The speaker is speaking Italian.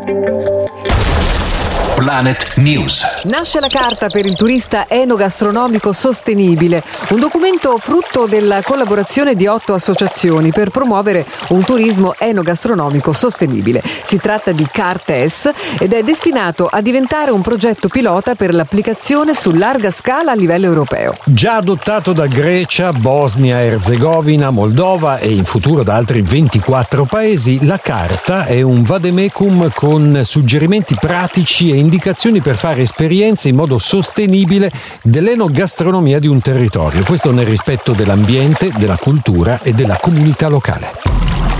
Planet News. Nasce la Carta per il turista enogastronomico sostenibile, un documento frutto della collaborazione di 8 associazioni per promuovere un turismo enogastronomico sostenibile. Si tratta di CARTES ed è destinato a diventare un progetto pilota per l'applicazione su larga scala a livello europeo. Già adottato da Grecia, Bosnia, Erzegovina, Moldova e in futuro da altri 24 paesi, la Carta è un vademecum con suggerimenti pratici e indicazioni per fare esperienze in modo sostenibile dell'enogastronomia di un territorio. Questo nel rispetto dell'ambiente, della cultura e della comunità locale.